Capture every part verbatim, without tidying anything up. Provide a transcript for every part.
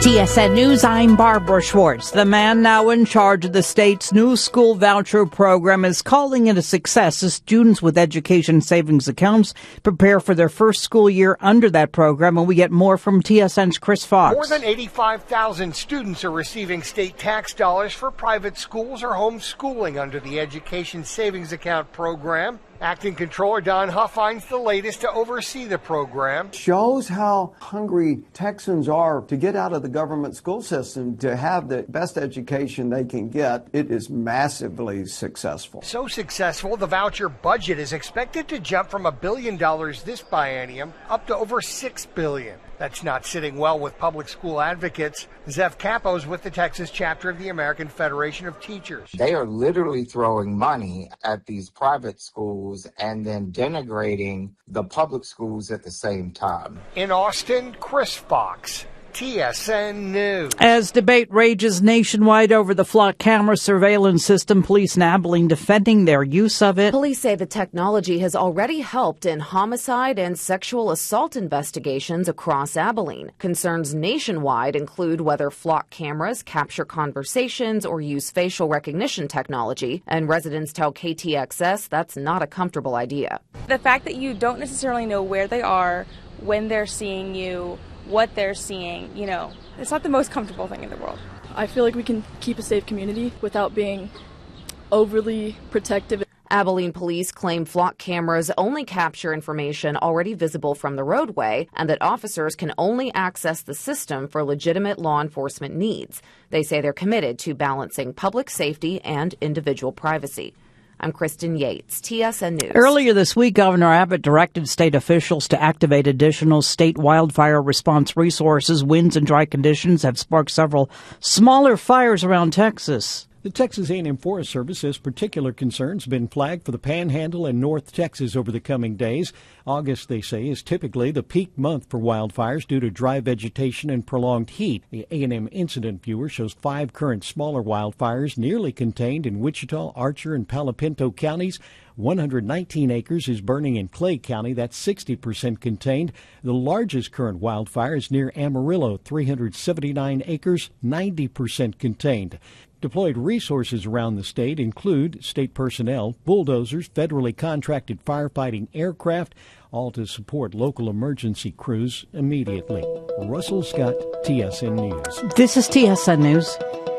T S N News, I'm Barbara Schwartz. The man now in charge of the state's new school voucher program is calling it a success as students with education savings accounts prepare for their first school year under that program. And we get more from T S N's Chris Fox. More than eighty-five thousand students are receiving state tax dollars for private schools or homeschooling under the Education Savings Account program. Acting Controller Don Huff finds the latest to oversee the program. Shows how hungry Texans are to get out of the government school system, to have the best education they can get. It is massively successful. So successful, the voucher budget is expected to jump from a billion dollars this biennium up to over six billion dollars. That's not sitting well with public school advocates. Zeph Capos with the Texas chapter of the American Federation of Teachers. They are literally throwing money at these private schools and then denigrating the public schools at the same time. In Austin, Chris Fox, T S N News. As debate rages nationwide over the flock camera surveillance system, police in Abilene defending their use of it. Police say the technology has already helped in homicide and sexual assault investigations across Abilene. Concerns nationwide include whether flock cameras capture conversations or use facial recognition technology, and residents tell K T X S that's not a comfortable idea. The fact that you don't necessarily know where they are, when they're seeing you, what they're seeing, you know, it's not the most comfortable thing in the world. I feel like we can keep a safe community without being overly protective. Abilene police claim flock cameras only capture information already visible from the roadway and that officers can only access the system for legitimate law enforcement needs. They say they're committed to balancing public safety and individual privacy. I'm Kristen Yates, T S N News. Earlier this week, Governor Abbott directed state officials to activate additional state wildfire response resources. Winds and dry conditions have sparked several smaller fires around Texas. The Texas A and M Forest Service says particular concerns have been flagged for the Panhandle and North Texas over the coming days. August, they say, is typically the peak month for wildfires due to dry vegetation and prolonged heat. The A and M Incident Viewer shows five current smaller wildfires nearly contained in Wichita, Archer, and Palo Pinto counties. one hundred nineteen acres is burning in Clay County. That's sixty percent contained. The largest current wildfire is near Amarillo, three hundred seventy-nine acres, ninety percent contained. Deployed resources around the state include state personnel, bulldozers, federally contracted firefighting aircraft, all to support local emergency crews immediately. Russell Scott, T S N News. This is T S N News.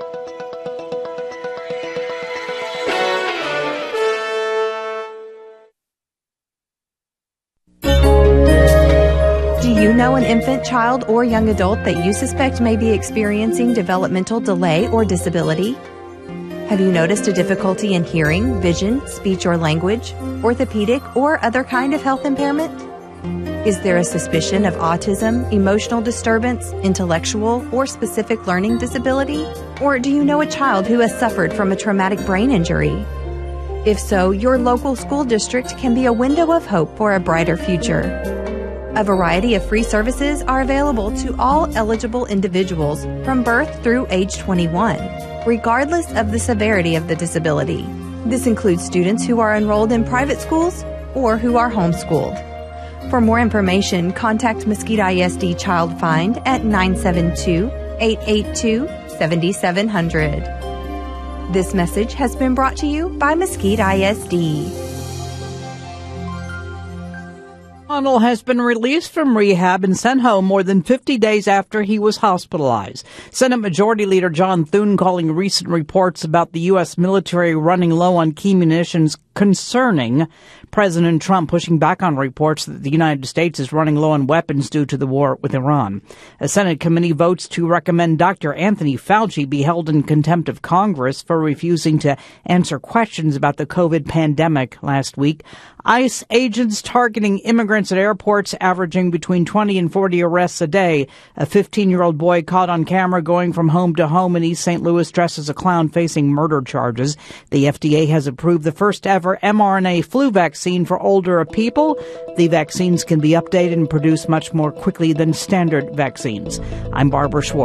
Do you know an infant, child, or young adult that you suspect may be experiencing developmental delay or disability? Have you noticed a difficulty in hearing, vision, speech or language, orthopedic, or other kind of health impairment? Is there a suspicion of autism, emotional disturbance, intellectual, or specific learning disability? Or do you know a child who has suffered from a traumatic brain injury? If so, your local school district can be a window of hope for a brighter future. A variety of free services are available to all eligible individuals from birth through age twenty-one, regardless of the severity of the disability. This includes students who are enrolled in private schools or who are homeschooled. For more information, contact Mesquite I S D Child Find at nine seven two, eight eight two, seven seven zero zero. This message has been brought to you by Mesquite I S D. McConnell has been released from rehab and sent home more than fifty days after he was hospitalized. Senate Majority Leader John Thune calling recent reports about the U S military running low on key munitions concerning. President Trump pushing back on reports that the United States is running low on weapons due to the war with Iran. A Senate committee votes to recommend Doctor Anthony Fauci be held in contempt of Congress for refusing to answer questions about the COVID pandemic last week. ICE agents targeting immigrants at airports, averaging between twenty and forty arrests a day. A fifteen-year-old boy caught on camera going from home to home in East Saint Louis dressed as a clown facing murder charges. The F D A has approved the first ever mRNA flu vaccine for older people. The vaccines can be updated and produced much more quickly than standard vaccines. I'm Barbara Schwartz.